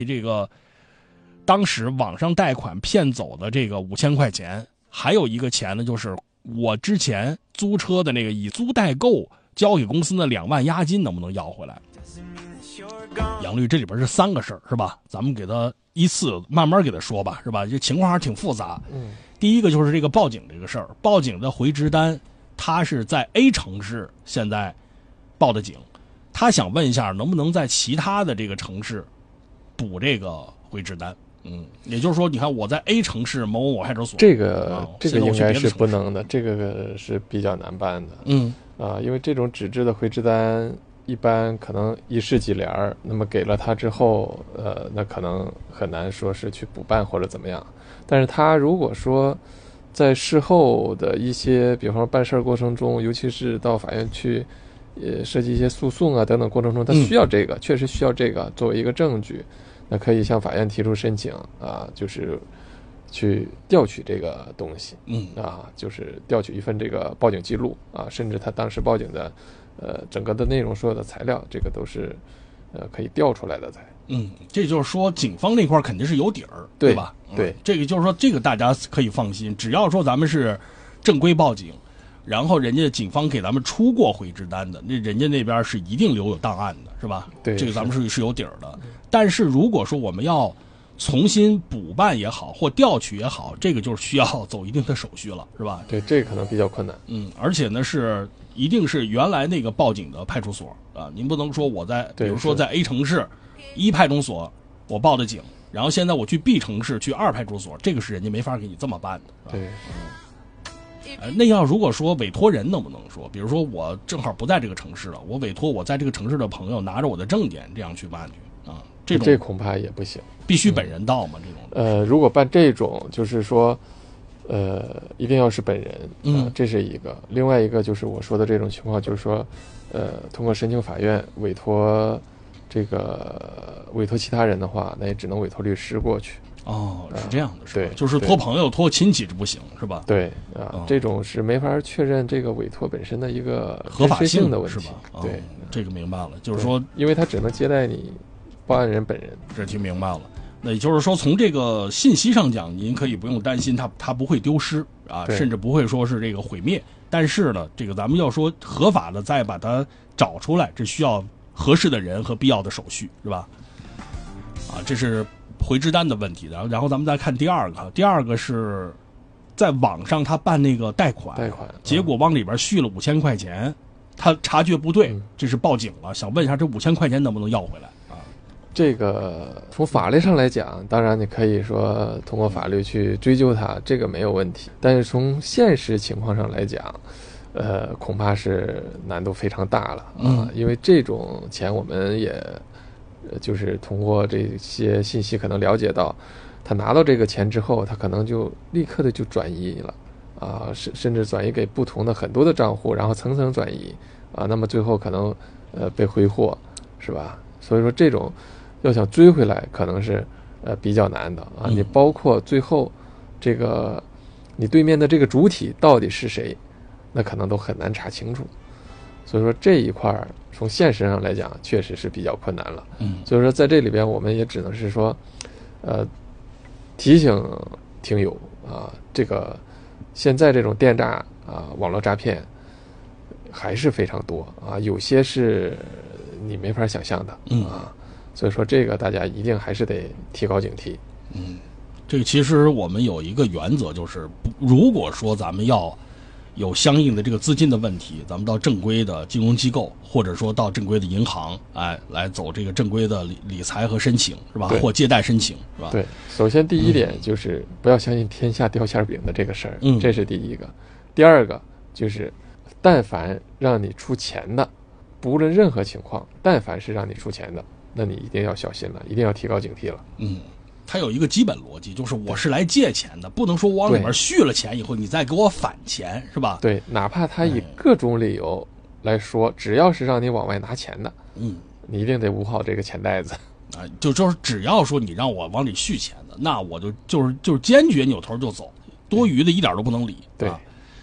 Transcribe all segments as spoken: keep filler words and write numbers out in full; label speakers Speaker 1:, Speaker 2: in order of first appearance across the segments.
Speaker 1: 这个当时网上贷款骗走的这个五千块钱，还有一个钱呢，就是我之前租车的那个以租代购交给公司的两万押金能不能要回来？杨律，这里边是三个事儿是吧？咱们给他依次慢慢给他说吧，是吧？这情况还是挺复杂。
Speaker 2: 嗯，
Speaker 1: 第一个就是这个报警这个事儿，报警的回执单，他是在 A 城市现在报的警，他想问一下能不能在其他的这个城市补这个回执单。嗯，也就是说，你看我在 A 城市某某某派出所，
Speaker 2: 这个、
Speaker 1: 啊、
Speaker 2: 这个应该是不能的，这个是比较难办的。
Speaker 1: 嗯
Speaker 2: 啊，因为这种纸质的回执单一般可能一式几联，那么给了他之后，呃，那可能很难说是去补办或者怎么样。但是他如果说在事后的一些，比方说办事过程中，尤其是到法院去，呃，涉及一些诉讼啊等等过程中，他需要这个，嗯、确实需要这个作为一个证据。那可以向法院提出申请啊，就是去调取这个东西，
Speaker 1: 嗯
Speaker 2: 啊，就是调取一份这个报警记录啊，甚至他当时报警的呃整个的内容所有的材料，这个都是呃可以调出来的才。
Speaker 1: 嗯，这就是说警方那块肯定是有底儿，
Speaker 2: 对
Speaker 1: 吧？
Speaker 2: 对、
Speaker 1: 嗯，这个就是说这个大家可以放心，只要说咱们是正规报警，然后人家警方给咱们出过回执单的，那人家那边是一定留有档案的，是吧？
Speaker 2: 对，
Speaker 1: 这个咱们是是有底儿的。但是如果说我们要重新补办也好，或调取也好，这个就是需要走一定的手续了，是吧？
Speaker 2: 对，这个可能比较困难。
Speaker 1: 嗯，而且呢是一定是原来那个报警的派出所啊，您不能说我在，比如说在 A 城市一派出所我报的警，然后现在我去 B 城市去二派出所，这个是人家没法给你这么办的，
Speaker 2: 对。
Speaker 1: 呃，那要如果说委托人能不能说，比如说我正好不在这个城市了，我委托我在这个城市的朋友拿着我的证件这样去办去啊，这种
Speaker 2: 这恐怕也不行，
Speaker 1: 必须本人到吗？嗯、这种
Speaker 2: 呃，如果办这种，就是说，呃，一定要是本人，
Speaker 1: 嗯、
Speaker 2: 呃，这是一个。另外一个就是我说的这种情况，就是说，呃，通过申请法院委托这个委托其他人的话，那也只能委托律师过去。
Speaker 1: 哦，是这样的，是吧？
Speaker 2: 对，
Speaker 1: 就是托朋友、托亲戚这不行，是吧？
Speaker 2: 对啊、哦，这种是没法确认这个委托本身的一个
Speaker 1: 合法性
Speaker 2: 的问题，
Speaker 1: 是吧？
Speaker 2: 哦、对，
Speaker 1: 这个明白了，就是说，
Speaker 2: 因为他只能接待你报案人本人，
Speaker 1: 这听明白了。那也就是说，从这个信息上讲，您可以不用担心它，它不会丢失啊，甚至不会说是这个毁灭。但是呢，这个咱们要说合法的再把它找出来，这需要合适的人和必要的手续，是吧？啊，这是回执单的问题，然后然后咱们再看第二个，第二个是在网上他办那个贷款，
Speaker 2: 贷款，
Speaker 1: 结果往里边续了五千块钱，他察觉不对，
Speaker 2: 嗯、
Speaker 1: 这是报警了，想问一下这五千块钱能不能要回来啊？
Speaker 2: 这个从法律上来讲，当然你可以说通过法律去追究他，这个没有问题，但是从现实情况上来讲，呃，恐怕是难度非常大了啊，
Speaker 1: 嗯、
Speaker 2: 因为这种钱我们也。就是通过这些信息可能了解到，他拿到这个钱之后，他可能就立刻的就转移了，啊，甚甚至转移给不同的很多的账户，然后层层转移，啊，那么最后可能呃被挥霍，是吧？所以说这种要想追回来，可能是呃比较难的啊。你包括最后这个你对面的这个主体到底是谁，那可能都很难查清楚。所以说这一块从现实上来讲，确实是比较困难了。
Speaker 1: 嗯，
Speaker 2: 所以说在这里边，我们也只能是说，呃，提醒听友啊，这个现在这种电诈啊、网络诈骗还是非常多啊，有些是你没法想象的啊。
Speaker 1: 嗯、
Speaker 2: 所以说这个大家一定还是得提高警惕。
Speaker 1: 嗯，这个其实我们有一个原则，就是如果说咱们要有相应的这个资金的问题，咱们到正规的金融机构，或者说到正规的银行，哎，来走这个正规的理理财和申请，是吧？或借贷申请，是吧？
Speaker 2: 对，首先第一点就是不要相信天下掉馅饼的这个事儿，
Speaker 1: 嗯，
Speaker 2: 这是第一个。第二个就是，但凡让你出钱的，不论任何情况，但凡是让你出钱的，那你一定要小心了，一定要提高警惕了。
Speaker 1: 嗯。它有一个基本逻辑，就是我是来借钱的，不能说我往里面续了钱以后，你再给我返钱，是吧？
Speaker 2: 对，哪怕他以各种理由来说，哎、只要是让你往外拿钱的，
Speaker 1: 嗯，
Speaker 2: 你一定得捂好这个钱袋子。
Speaker 1: 啊，就就是只要说你让我往里续钱的，那我就就是就是坚决扭头就走，多余的一点都不能理。
Speaker 2: 对。
Speaker 1: 啊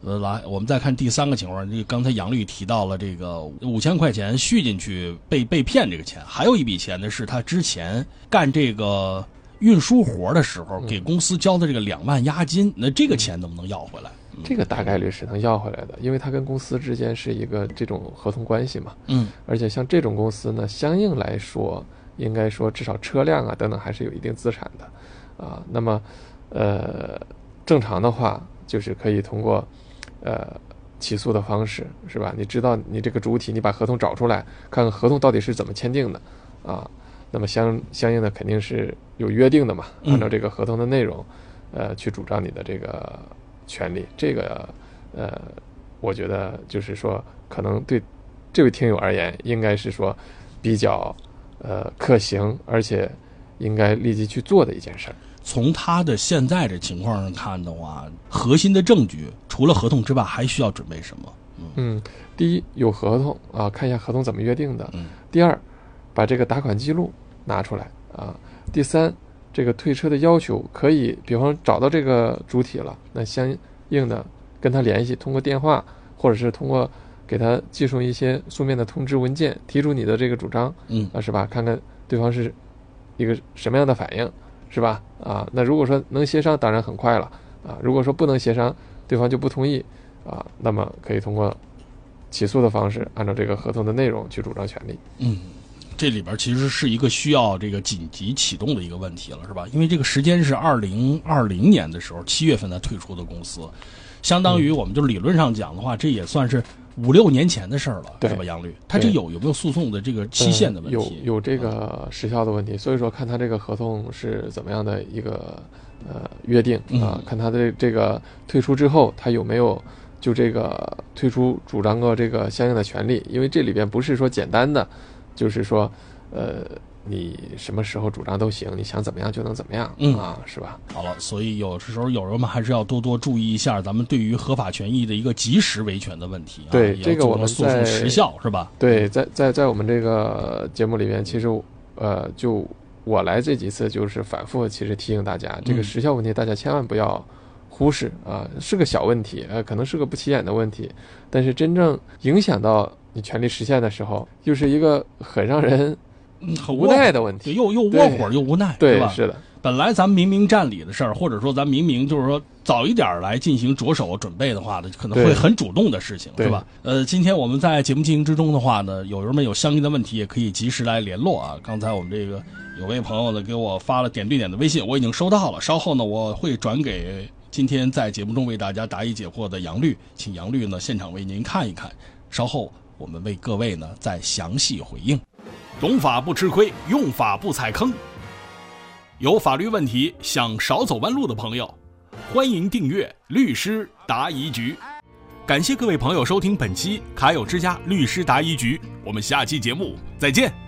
Speaker 1: 呃，来，我们再看第三个情况。这刚才杨律提到了这个五千块钱续进去被被骗这个钱，还有一笔钱呢是他之前干这个运输活的时候给公司交的这个两万押金，那这个钱能不能要回来？嗯、
Speaker 2: 这个大概率是能要回来的，因为他跟公司之间是一个这种合同关系嘛。
Speaker 1: 嗯，
Speaker 2: 而且像这种公司呢，相应来说，应该说至少车辆啊等等还是有一定资产的啊。那么，呃，正常的话就是可以通过呃起诉的方式，是吧？你知道你这个主体，你把合同找出来，看看合同到底是怎么签订的啊。那么相相应的肯定是有约定的嘛，按照这个合同的内容，呃，去主张你的这个权利。这个呃，我觉得就是说，可能对这位听友而言，应该是说比较呃可行，而且应该立即去做的一件事儿。
Speaker 1: 从他的现在这情况上看的话，核心的证据除了合同之外，还需要准备什么？
Speaker 2: 嗯，嗯第一有合同啊，看一下合同怎么约定的。
Speaker 1: 嗯。
Speaker 2: 第二，把这个打款记录拿出来啊。第三，这个退车的要求可以，比方找到这个主体了，那相应的跟他联系，通过电话或者是通过给他寄送一些书面的通知文件，提出你的这个主张，
Speaker 1: 嗯
Speaker 2: 啊，是吧？看看对方是一个什么样的反应，是吧？啊，那如果说能协商，当然很快了啊。如果说不能协商，对方就不同意啊，那么可以通过起诉的方式，按照这个合同的内容去主张权利。
Speaker 1: 嗯。这里边其实是一个需要这个紧急启动的一个问题了，是吧？因为这个时间是二零二零年的时候，七月份才退出的公司，相当于我们就理论上讲的话，这也算是五六年前的事儿了，是吧？杨律，他这有有没有诉讼的这个期限的问题？
Speaker 2: 嗯、有有这个时效的问题，所以说看他这个合同是怎么样的一个呃约定啊，看他的这个退出之后，他有没有就这个退出主张过这个相应的权利，因为这里边不是说简单的。就是说，呃，你什么时候主张都行，你想怎么样就能怎么样，
Speaker 1: 嗯
Speaker 2: 啊，是吧？
Speaker 1: 好了，所以有时候友人们还是要多多注意一下咱们对于合法权益的一个及时维权的问题、啊。
Speaker 2: 对，这个我们
Speaker 1: 诉讼时效是吧？
Speaker 2: 对，在在在我们这个节目里面，其实呃，就我来这几次就是反复其实提醒大家，这个时效问题大家千万不要忽视啊，是个小问题，呃，可能是个不起眼的问题，但是真正影响到你权利实现的时候，又是一个很让人很无奈的问题，
Speaker 1: 对，又又窝火又无奈，
Speaker 2: 对
Speaker 1: 吧？
Speaker 2: 是的。
Speaker 1: 本来咱们明明占理的事儿，或者说咱明明就是说早一点来进行着手准备的话呢，可能会很主动的事情，是吧？呃，今天我们在节目进行之中的话呢，友人们有相应的问题也可以及时来联络啊。刚才我们这个有位朋友呢给我发了点对点的微信，我已经收到了，稍后呢我会转给今天在节目中为大家答疑解惑的杨律，请杨律呢现场为您看一看，稍后我们为各位呢再详细回应。懂法不吃亏，用法不踩坑。有法律问题想少走弯路的朋友，欢迎订阅律师答疑局。感谢各位朋友收听本期卡友之家律师答疑局，我们下期节目再见。